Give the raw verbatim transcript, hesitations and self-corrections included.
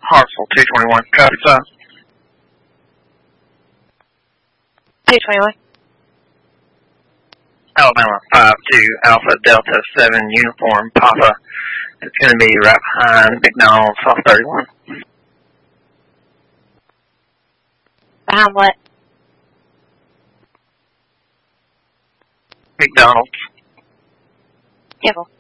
Hartsville two twenty-one, copy five. two twenty-one. Alabama five two Alpha Delta seven Uniform Papa. It's going to be right behind McDonald's off thirty-one. Behind what? McDonald's. Careful.